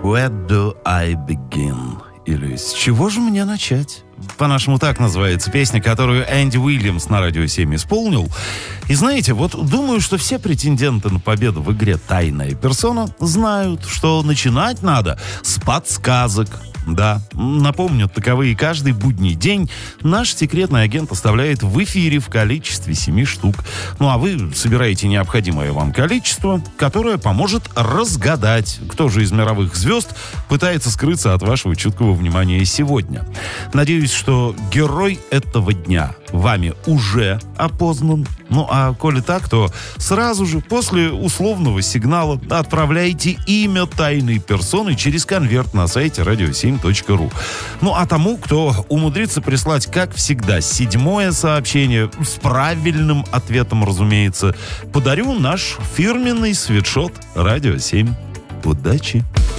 Where do I begin? Или «С чего же мне начать?» По-нашему так называется песня, которую Энди Уильямс на Радио 7 исполнил. И знаете, вот думаю, что все претенденты на победу в игре «Тайная персона» знают, что начинать надо с подсказок. Да, напомню, таковые каждый будний день наш секретный агент оставляет в эфире в количестве 7 штук. Ну а вы собираете необходимое вам количество, которое поможет разгадать, кто же из мировых звезд пытается скрыться от вашего чуткого внимания сегодня. Надеюсь, что герой этого дня вами уже опознан. Ну а коли так, то сразу же после условного сигнала отправляйте имя тайной персоны через конверт на сайте radio7.ru. Ну а тому, кто умудрится прислать, как всегда, 7-е сообщение с правильным ответом, разумеется, подарю наш фирменный свитшот Радио 7. Удачи!